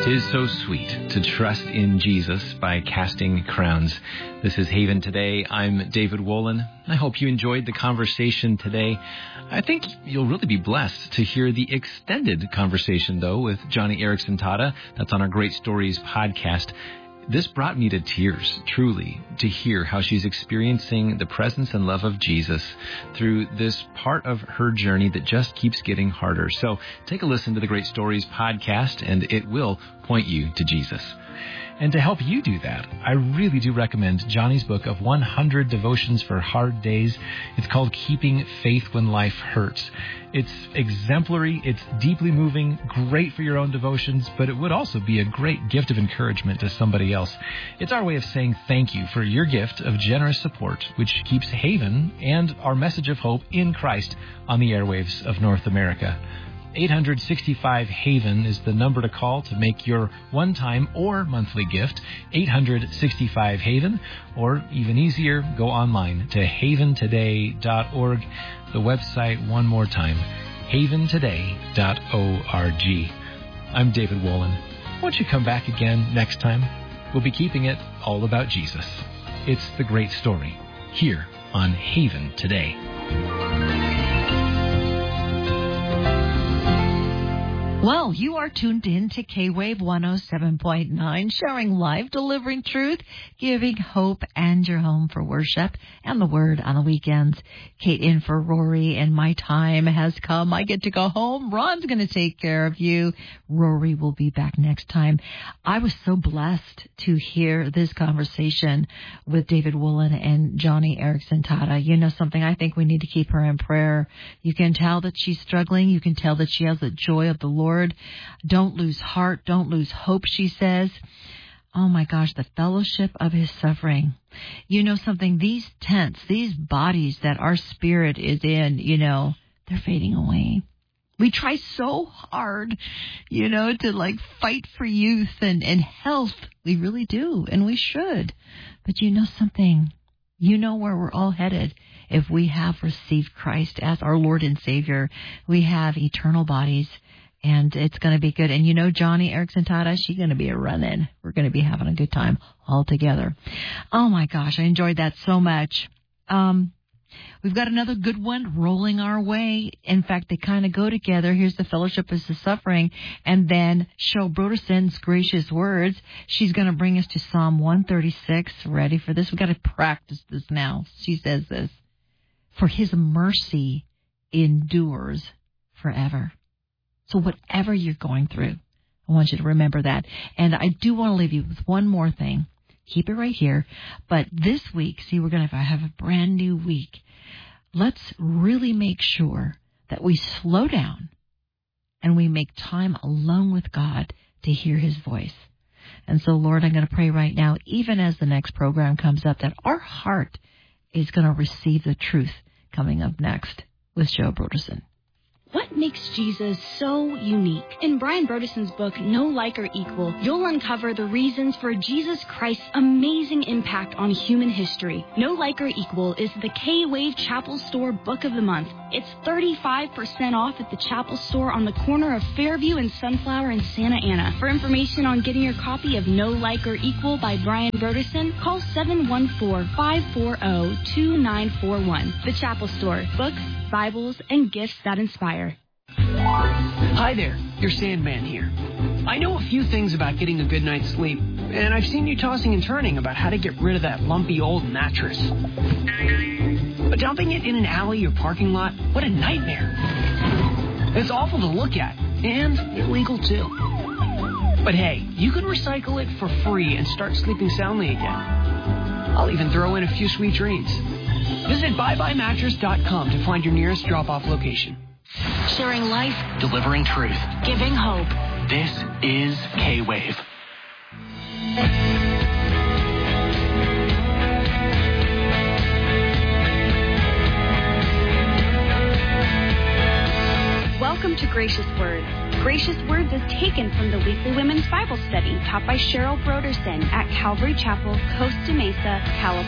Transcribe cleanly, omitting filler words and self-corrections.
'Tis so sweet to trust in Jesus by casting crowns. This is Haven Today. I'm David Wolin. I hope you enjoyed the conversation today. I think you'll really be blessed to hear the extended conversation, though, with Joni Eareckson Tada. That's on our Great Stories podcast. This brought me to tears, truly, to hear how she's experiencing the presence and love of Jesus through this part of her journey that just keeps getting harder. So take a listen to the Great Stories podcast, and it will point you to Jesus. And to help you do that, I really do recommend Joni's book of 100 devotions for hard days. It's called Keeping Faith When Life Hurts. It's exemplary, it's deeply moving, great for your own devotions, but it would also be a great gift of encouragement to somebody else. It's our way of saying thank you for your gift of generous support, which keeps Haven and our message of hope in Christ on the airwaves of North America. 865-HAVEN is the number to call to make your one-time or monthly gift. 865-HAVEN, or even easier, go online to haventoday.org. The website, one more time, haventoday.org. I'm David Wolin. Won't you come back again next time? We'll be keeping it all about Jesus. It's the great story here on Haven Today. Well, you are tuned in to K-Wave 107.9, sharing life, delivering truth, giving hope, and your home for worship and the Word on the weekends. Kate in for Rory, and my time has come. I get to go home. Ron's going to take care of you. Rory will be back next time. I was so blessed to hear this conversation with David Wolin and Joni Eareckson Tada. You know something? I think we need to keep her in prayer. You can tell that she's struggling. You can tell that she has the joy of the Lord. Don't lose heart. Don't lose hope, she says. Oh, my gosh, the fellowship of his suffering. You know something? These tents, these bodies that our spirit is in, they're fading away. We try so hard, to fight for youth and health. We really do, and we should. But you know something? You know where we're all headed. If we have received Christ as our Lord and Savior, we have eternal bodies. And it's going to be good. And Joni Eareckson Tada, she's going to be a run-in. We're going to be having a good time all together. Oh, my gosh, I enjoyed that so much. We've got another good one rolling our way. In fact, they kind of go together. Here's the fellowship of the suffering. And then Cheryl Broderson's gracious words. She's going to bring us to Psalm 136. Ready for this? We've got to practice this now. She says this. For his mercy endures forever. So whatever you're going through, I want you to remember that. And I do want to leave you with one more thing. Keep it right here. But this week, we're going to have a brand new week. Let's really make sure that we slow down and we make time alone with God to hear his voice. And so, Lord, I'm going to pray right now, even as the next program comes up, that our heart is going to receive the truth coming up next with Cheryl Broderson. What makes Jesus so unique? In Brian Brodeson's book, No Like or Equal, you'll uncover the reasons for Jesus Christ's amazing impact on human history. No Like or Equal is the K-Wave Chapel Store Book of the Month. It's 35% off at the Chapel Store on the corner of Fairview and Sunflower in Santa Ana. For information on getting your copy of No Like or Equal by Brian Broderson, call 714-540-2941. The Chapel Store. Books, Bibles, and gifts that inspire. Hi there, your Sandman here. I know a few things about getting a good night's sleep, and I've seen you tossing and turning about how to get rid of that lumpy old mattress. But dumping it in an alley or parking lot, what a nightmare. It's awful to look at, and illegal too. But hey, you can recycle it for free and start sleeping soundly again. I'll even throw in a few sweet dreams. Visit buyebuymattress.com to find your nearest drop-off location. Sharing life, delivering truth, giving hope. This is K-Wave. Welcome to Gracious Words. Gracious Words is taken from the weekly women's Bible study taught by Cheryl Broderson at Calvary Chapel, Costa Mesa, California.